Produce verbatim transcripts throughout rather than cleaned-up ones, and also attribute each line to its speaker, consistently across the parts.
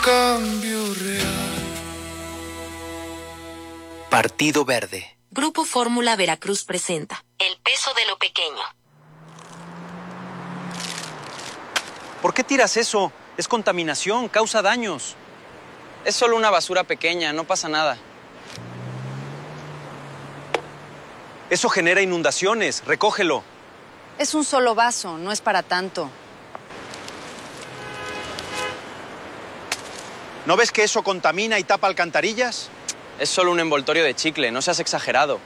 Speaker 1: cambio real.
Speaker 2: Partido Verde.
Speaker 3: Grupo Fórmula Veracruz presenta El peso de lo pequeño.
Speaker 4: ¿Por qué tiras eso? Es contaminación, causa daños.
Speaker 5: Es solo una basura pequeña, no pasa nada.
Speaker 4: Eso genera inundaciones, recógelo.
Speaker 6: Es un solo vaso, no es para tanto.
Speaker 4: ¿No ves que eso contamina y tapa alcantarillas?
Speaker 5: Es solo un envoltorio de chicle, no seas exagerado.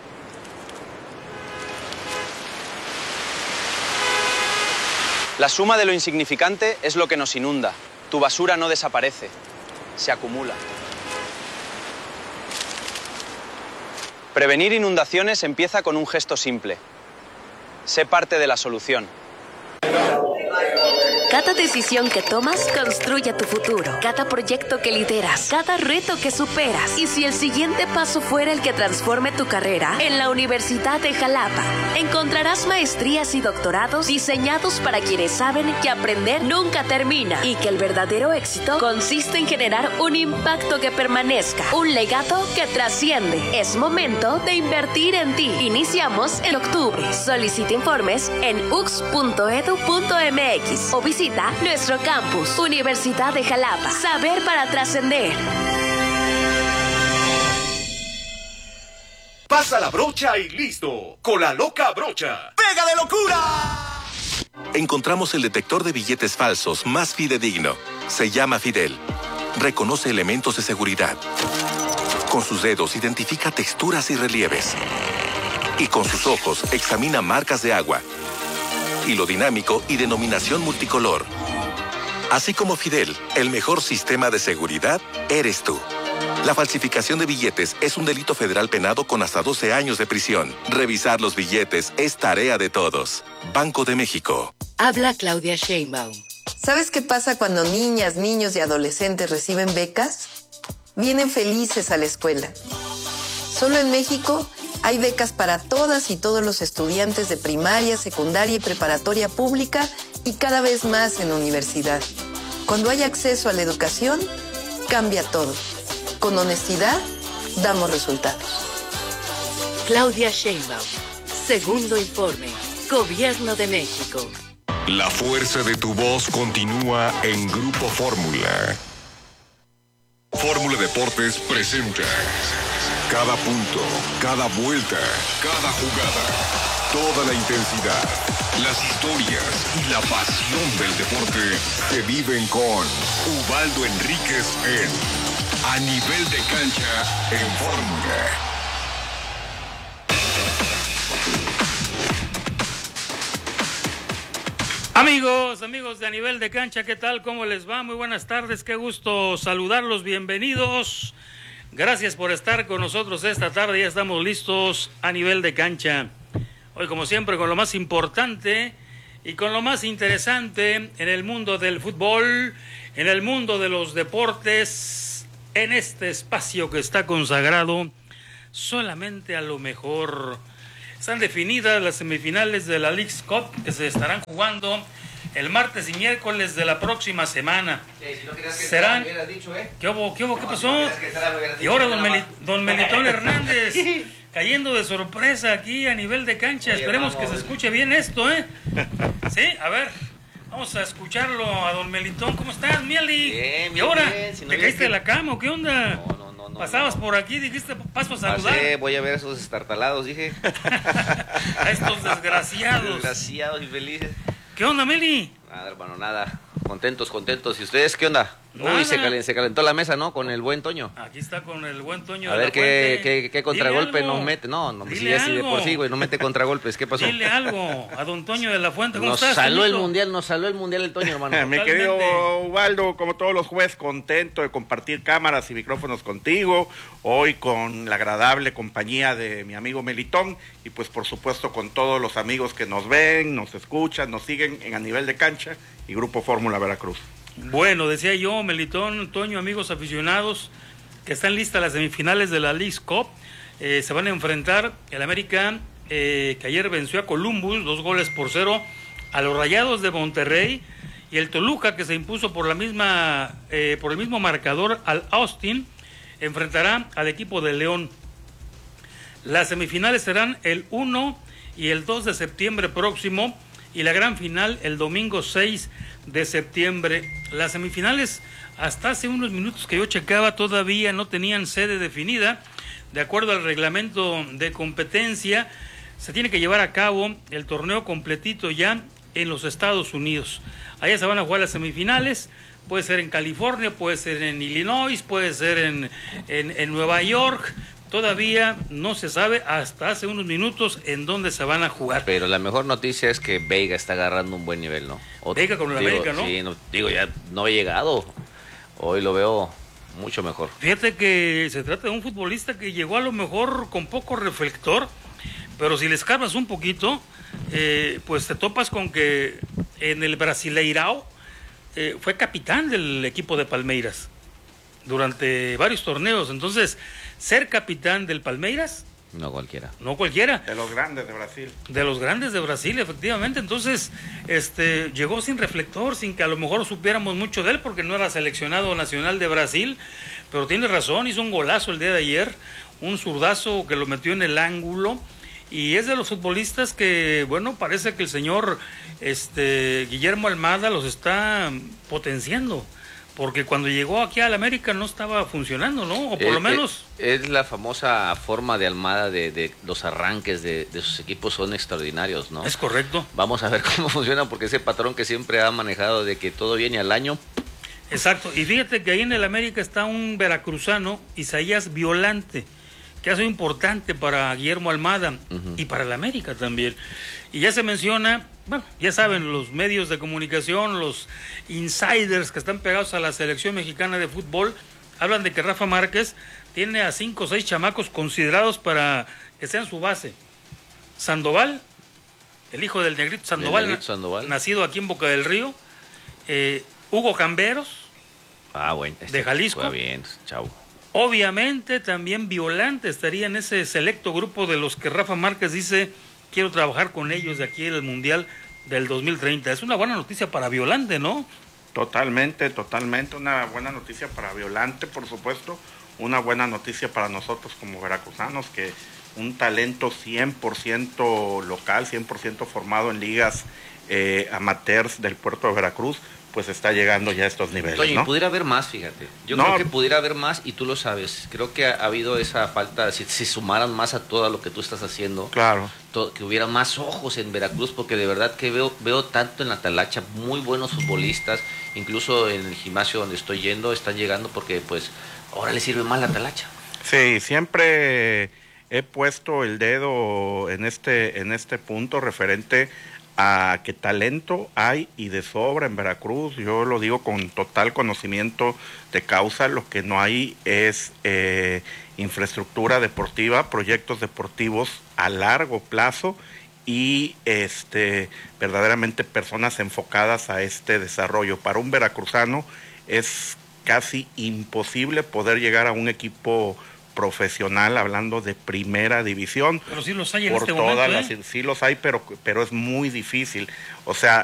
Speaker 5: La suma de lo insignificante es lo que nos inunda. Tu basura no desaparece, se acumula. Prevenir inundaciones empieza con un gesto simple. Sé parte de la solución.
Speaker 3: Cada decisión que tomas construye tu futuro. Cada proyecto que lideras, cada reto que superas. Y si el siguiente paso fuera el que transforme tu carrera, en la Universidad de Jalapa encontrarás maestrías y doctorados diseñados para quienes saben que aprender nunca termina y que el verdadero éxito consiste en generar un impacto que permanezca, un legado que trasciende. Es momento de invertir en ti. Iniciamos en octubre. Solicita informes en u x punto edu punto m x o visita nuestro campus, Universidad de Jalapa. Saber para trascender.
Speaker 7: Pasa la brocha y listo. Con la loca brocha. ¡Pega de locura!
Speaker 8: Encontramos el detector de billetes falsos más fidedigno. Se llama Fidel. Reconoce elementos de seguridad. Con sus dedos identifica texturas y relieves. Y con sus ojos examina marcas de agua, hilo dinámico y denominación multicolor. Así como Fidel, el mejor sistema de seguridad eres tú. La falsificación de billetes es un delito federal penado con hasta doce años de prisión. Revisar los billetes es tarea de todos. Banco de México.
Speaker 9: Habla Claudia Sheinbaum.
Speaker 10: ¿Sabes qué pasa cuando niñas, niños y adolescentes reciben becas? Vienen felices a la escuela. Solo en México hay becas para todas y todos los estudiantes de primaria, secundaria y preparatoria pública y cada vez más en universidad. Cuando hay acceso a la educación, cambia todo. Con honestidad, damos resultados.
Speaker 9: Claudia Sheinbaum. Segundo informe. Gobierno de México.
Speaker 11: La fuerza de tu voz continúa en Grupo Fórmula. Fórmula Deportes presenta cada punto, cada vuelta, cada jugada, toda la intensidad, las historias y la pasión del deporte se viven con Ubaldo Enríquez en A Nivel de Cancha en Fórmula.
Speaker 12: Amigos, amigos de A Nivel de Cancha, ¿qué tal? ¿Cómo les va? Muy buenas tardes, qué gusto saludarlos, bienvenidos. Gracias por estar con nosotros esta tarde, ya estamos listos a Nivel de Cancha. Hoy, como siempre, con lo más importante y con lo más interesante en el mundo del fútbol, en el mundo de los deportes, en este espacio que está consagrado solamente a lo mejor. Están definidas las semifinales de la Leagues Cup que se estarán jugando el martes y miércoles de la próxima semana.
Speaker 13: Sí, si no querías que
Speaker 12: serán.
Speaker 13: Sara lo dicho, ¿eh?
Speaker 12: ¿Qué hubo? ¿Qué hubo? ¿Qué
Speaker 13: no,
Speaker 12: pasó?
Speaker 13: Si no lo
Speaker 12: y ahora don,
Speaker 13: dicho,
Speaker 12: Meli, don Melitón Hernández cayendo de sorpresa aquí a Nivel de Cancha. Oye, esperemos vamos, que se escuche bien esto, ¿eh? Sí, a ver. Vamos a escucharlo a don Melitón. ¿Cómo estás, Mieli?
Speaker 13: Bien, bien,
Speaker 12: ¿Y ahora?
Speaker 13: bien. Si no
Speaker 12: ¿Te caíste
Speaker 13: que...
Speaker 12: de la cama o qué onda?
Speaker 13: No, no, no. no
Speaker 12: Pasabas
Speaker 13: no.
Speaker 12: por aquí, dijiste, paso a saludar.
Speaker 13: Pasé, voy a ver esos estartalados, dije.
Speaker 12: A estos desgraciados.
Speaker 13: Desgraciados y felices.
Speaker 12: ¿Qué onda, Meli?
Speaker 13: Nada, hermano, nada. Contentos, contentos. ¿Y ustedes qué onda?
Speaker 12: Nada.
Speaker 13: Uy, se, calen, se calentó la mesa, ¿no? Con el buen Toño.
Speaker 12: Aquí está con el buen Toño.
Speaker 13: A
Speaker 12: de
Speaker 13: ver
Speaker 12: la
Speaker 13: qué,
Speaker 12: Fuente.
Speaker 13: qué, qué contragolpe nos mete. No, no, si así de por sí, güey, no mete contragolpes. ¿Qué pasó?
Speaker 12: Dile algo a don Toño de la Fuente. ¿Cómo
Speaker 13: nos
Speaker 12: estás?
Speaker 13: Saló el
Speaker 12: Toñito?
Speaker 13: mundial, nos saló el mundial el Toño, hermano.
Speaker 14: Mi querido Ubaldo, como todos los jueves, contento de compartir cámaras y micrófonos contigo. Hoy con la agradable compañía de mi amigo Melitón y pues por supuesto con todos los amigos que nos ven, nos escuchan, nos siguen en A Nivel de Cancha y Grupo Fórmula Veracruz.
Speaker 12: Bueno, decía yo, Melitón, Toño, amigos aficionados, que están listas las semifinales de la Leagues Cup. Eh, se van a enfrentar el América, eh, que ayer venció a Columbus, dos goles por cero, a los Rayados de Monterrey, Y el Toluca, que se impuso por la misma, eh, por el mismo marcador al Austin, enfrentará al equipo de León. Las semifinales serán el uno y el dos de septiembre próximo, y la gran final el domingo seis de septiembre. Las semifinales, hasta hace unos minutos que yo checaba, todavía no tenían sede definida. De acuerdo al reglamento de competencia, se tiene que llevar a cabo el torneo completito ya en los Estados Unidos. Allá se van a jugar las semifinales, puede ser en California, puede ser en Illinois, puede ser en, en, en Nueva York. Todavía no se sabe hasta hace unos minutos en dónde se van a jugar.
Speaker 13: Pero la mejor noticia es que Veiga está agarrando un buen nivel, ¿no? O,
Speaker 12: Veiga con el
Speaker 13: digo,
Speaker 12: América, ¿no?
Speaker 13: Sí, no, digo, ya no he llegado. Hoy lo veo mucho mejor.
Speaker 12: Fíjate que se trata de un futbolista que llegó a lo mejor con poco reflector, pero si le escarbas un poquito, eh, pues te topas con que en el Brasileirao eh, fue capitán del equipo de Palmeiras durante varios torneos. Entonces, ser capitán del Palmeiras,
Speaker 13: no cualquiera.
Speaker 12: No cualquiera.
Speaker 14: De los grandes de Brasil.
Speaker 12: De los grandes de Brasil, efectivamente. Entonces, este, llegó sin reflector, sin que a lo mejor supiéramos mucho de él, porque no era seleccionado nacional de Brasil, pero tiene razón, hizo un golazo el día de ayer, un zurdazo que lo metió en el ángulo, y es de los futbolistas que, bueno, parece que el señor este, Guillermo Almada los está potenciando. Porque cuando llegó aquí al América no estaba funcionando, ¿no? O por
Speaker 13: eh,
Speaker 12: lo menos...
Speaker 13: Eh, es la famosa forma de Almada de, de los arranques de, de sus equipos son extraordinarios, ¿no?
Speaker 12: Es correcto.
Speaker 13: Vamos a ver cómo funciona, porque ese patrón que siempre ha manejado de que todo viene al año...
Speaker 12: Exacto, y fíjate que ahí en el América está un veracruzano, Isaías Violante, que ha sido importante para Guillermo Almada uh-huh. y para el América también. Y ya se menciona, bueno, ya saben, los medios de comunicación, los insiders que están pegados a la selección mexicana de fútbol, hablan de que Rafa Márquez tiene a cinco o seis chamacos considerados para que sean su base. Sandoval, el hijo del Negrito Sandoval,
Speaker 13: Negrito Sandoval.
Speaker 12: nacido aquí en Boca del Río, eh, Hugo Camberos,
Speaker 13: ah, bueno, este
Speaker 12: de Jalisco.
Speaker 13: Fue bien, chau.
Speaker 12: Obviamente también Violante estaría en ese selecto grupo de los que Rafa Márquez dice, quiero trabajar con ellos de aquí en el Mundial del dos mil treinta. Es una buena noticia para Violante, ¿no?
Speaker 14: Totalmente, totalmente, una buena noticia para Violante, por supuesto, una buena noticia para nosotros como veracruzanos, que un talento cien por ciento local, cien por ciento formado en ligas eh, amateurs del puerto de Veracruz, pues está llegando ya a estos niveles,
Speaker 13: Oye,
Speaker 14: ¿no?
Speaker 13: pudiera haber más, fíjate. Yo
Speaker 14: no.
Speaker 13: creo que pudiera haber más y tú lo sabes. Creo que ha, ha habido esa falta, si, si sumaran más a todo lo que tú estás haciendo.
Speaker 14: Claro.
Speaker 13: To, que hubiera más ojos en Veracruz, porque de verdad que veo veo tanto en la talacha, muy buenos futbolistas, incluso en el gimnasio donde estoy yendo, están llegando porque pues ahora les sirve más la talacha.
Speaker 14: Sí, siempre he puesto el dedo en este, en este punto referente a que talento hay y de sobra en Veracruz. Yo lo digo con total conocimiento de causa. Lo que no hay es eh, infraestructura deportiva, proyectos deportivos a largo plazo y este verdaderamente personas enfocadas a este desarrollo. Para un veracruzano es casi imposible poder llegar a un equipo profesional, hablando de primera división.
Speaker 12: Pero sí los hay en
Speaker 14: por
Speaker 12: este
Speaker 14: todas
Speaker 12: momento,
Speaker 14: las,
Speaker 12: ¿eh?
Speaker 14: Sí los hay, pero, pero es muy difícil. O sea,